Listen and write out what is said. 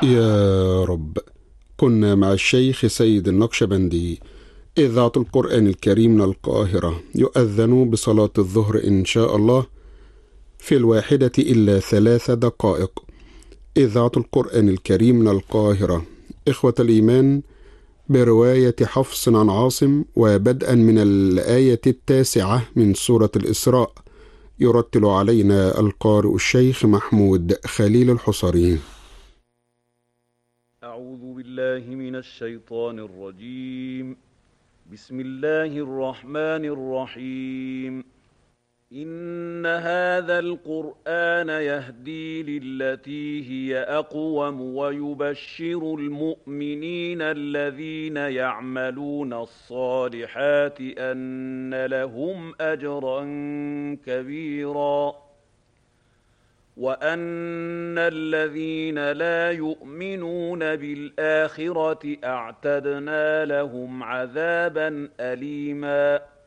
يا رب. كنا مع الشيخ سيد النقشبندي، إذاعة القرآن الكريم من القاهرة. يؤذن بصلاة الظهر إن شاء الله في 1:03. إذاعة القرآن الكريم من القاهرة. إخوة الإيمان، برواية حفص عن عاصم وبدءا من الآية 9 من سورة الإسراء، يرتل علينا القارئ الشيخ محمود خليل الحصري. أعوذ بالله من الشيطان الرجيم. بسم الله الرحمن الرحيم. إن هذا القرآن يهدي للتي هي أقوم ويبشر المؤمنين الذين يعملون الصالحات أن لهم أجرا كبيرا وأن الذين لا يؤمنون بالآخرة أعتدنا لهم عذابا أليما